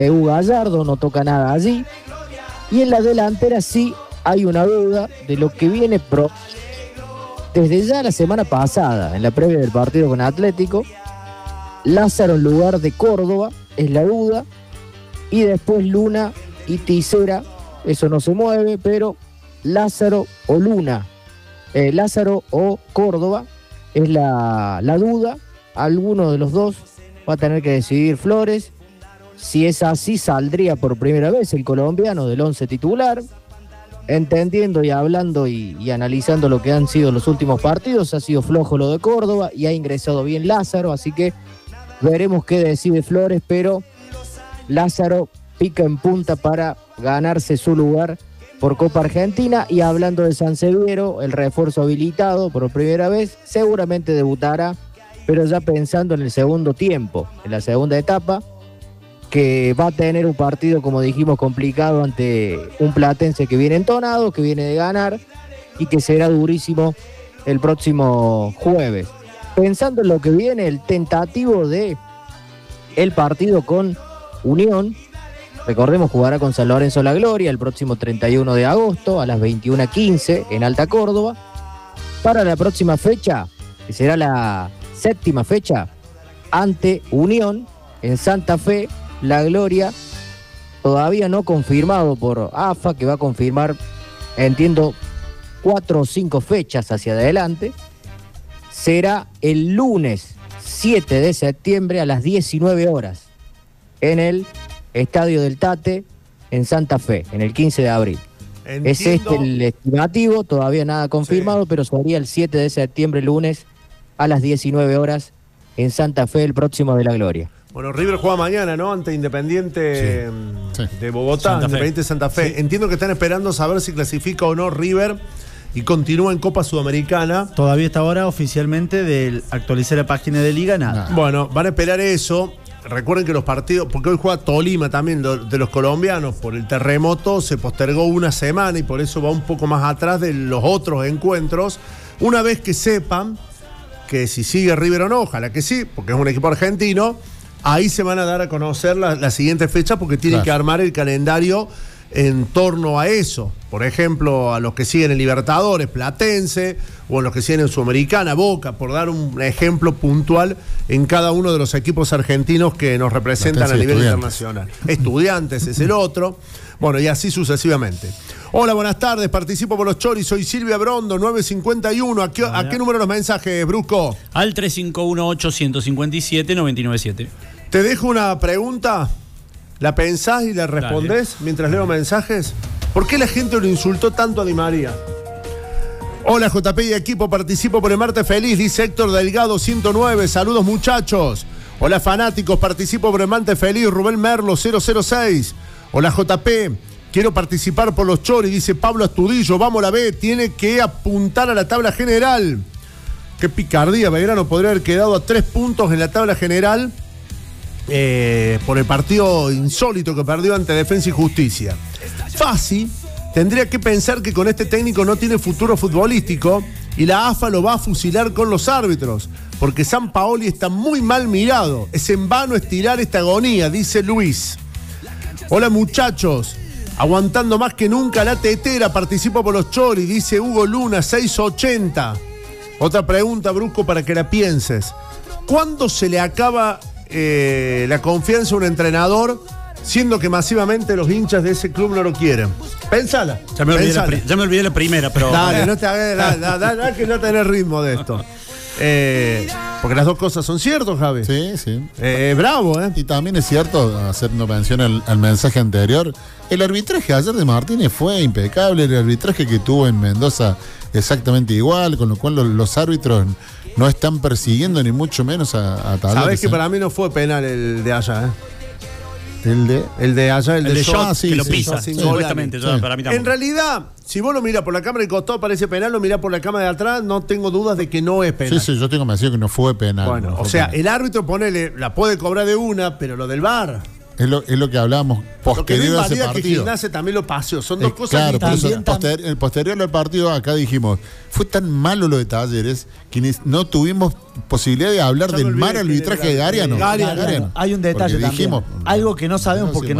Gallardo, no toca nada allí. Y en la delantera sí hay una duda de lo que viene desde ya la semana pasada, en la previa del partido con Atlético. Lázaro en lugar de Córdoba es la duda, y después Luna y Tisera, eso no se mueve, pero Lázaro o Luna, Lázaro o Córdoba es la duda. Alguno de los dos va a tener que decidir Flores. Si es así, saldría por primera vez el colombiano del 11 titular. Entendiendo y hablando y analizando lo que han sido los últimos partidos, ha sido flojo lo de Córdoba y ha ingresado bien Lázaro, así que veremos qué decide Flores, pero Lázaro pica en punta para ganarse su lugar por Copa Argentina. Y hablando de Sanseviero, el refuerzo habilitado por primera vez, seguramente debutará, pero ya pensando en el segundo tiempo, en la segunda etapa, que va a tener un partido, como dijimos, complicado ante un Platense que viene entonado, que viene de ganar y que será durísimo el próximo jueves. Pensando en lo que viene, el tentativo de el partido con Unión, recordemos, jugará con San Lorenzo La Gloria el próximo 31 de agosto a las 21:15 en Alta Córdoba. Para la próxima fecha, que será la 7ª fecha, ante Unión en Santa Fe. La Gloria, todavía no confirmado por AFA, que va a confirmar, entiendo, 4 o 5 fechas hacia adelante. Será el lunes 7 de septiembre a las 19 horas en el Estadio del Tate en Santa Fe, en el 15 de abril. Entiendo. Es este el estimativo, todavía nada confirmado, sí, pero sería el 7 de septiembre, lunes, a las 19 horas en Santa Fe, el próximo de La Gloria. Bueno, River juega mañana, ¿no? Ante Independiente de Bogotá, Independiente Santa Fe. Sí. Entiendo que están esperando saber si clasifica o no River y continúa en Copa Sudamericana. Todavía está ahora oficialmente de actualizar la página de Liga, nada. Bueno, van a esperar eso. Recuerden que los partidos, porque hoy juega Tolima también, de los colombianos, por el terremoto se postergó una semana y por eso va un poco más atrás de los otros encuentros. Una vez que sepan que si sigue River o no, ojalá que sí, porque es un equipo argentino, ahí se van a dar a conocer la siguiente fecha, porque tienen que armar el calendario en torno a eso. Por ejemplo, a los que siguen en Libertadores, Platense, o a los que siguen en Sudamericana, Boca, por dar un ejemplo puntual en cada uno de los equipos argentinos que nos representan a nivel internacional. Estudiantes es el otro. Bueno, y así sucesivamente. Hola, buenas tardes, participo por los Choris, soy Silvia Brondo, 951. ¿A qué número los mensajes, Brusco? Al 351-857-997. Te dejo una pregunta, ¿la pensás y la respondés mientras leo mensajes? ¿Por qué la gente lo insultó tanto a Di María? Hola, JP y equipo, participo por el martes feliz, dice Héctor Delgado 109, saludos muchachos. Hola fanáticos, participo por el martes feliz, Rubén Merlo 006. Hola JP, quiero participar por los Choris, dice Pablo Astudillo, vamos la B, tiene que apuntar a la tabla general. Qué picardía, Belgrano podría haber quedado a 3 puntos en la tabla general por el partido insólito que perdió ante Defensa y Justicia. Fassi tendría que pensar que con este técnico no tiene futuro futbolístico y la AFA lo va a fusilar con los árbitros, porque Sampaoli está muy mal mirado. Es en vano estirar esta agonía, dice Luis. Hola muchachos, aguantando más que nunca la tetera, participo por los Choris, dice Hugo Luna 680. Otra pregunta, Brusco, para que la pienses. ¿Cuándo se le acaba la confianza a un entrenador, siendo que masivamente los hinchas de ese club no lo quieren? Pensala. Ya me olvidé la primera, pero... Dale, no te hagas, que no tenés ritmo de esto. Porque las dos cosas son ciertas, Javi. Sí, sí. Bravo, ¿eh? Y también es cierto, haciendo mención al mensaje anterior, el arbitraje ayer de Martínez fue impecable, el arbitraje que tuvo en Mendoza exactamente igual, con lo cual los árbitros no están persiguiendo ni mucho menos a Tablares. Sabés que para mí no fue penal el de allá, ¿eh? El de allá, el de Shot, sí, que lo sí, pisa, sí, supuestamente. sí. Para mí tampoco. En realidad, si vos lo mirás por la cámara del costado parece penal, lo mirás por la cámara de atrás, no tengo dudas de que no es penal. Sí, yo tengo convencido que no fue penal. Bueno, no o sea, penal. el árbitro, ponele, la puede cobrar de una, pero lo del VAR. Es lo que hablábamos Lo que no posterior a ese invalida que partido. Gimnasia también lo paseó. Son dos cosas Claro, por eso, distintas. posterior al partido acá dijimos, fue tan malo lo de Talleres que no tuvimos posibilidad de hablar Ya me del olvidé mal quién arbitraje era. de Gariano. Gariano. Claro, hay un detalle Porque también. dijimos, Algo que no sabemos no, porque sí,